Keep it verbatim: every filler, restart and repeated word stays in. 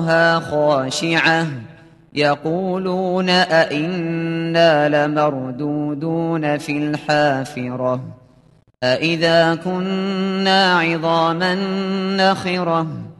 خاشعة يقولون أئنا لمردودون في الحافرة أئذا كنا عظاما نخرة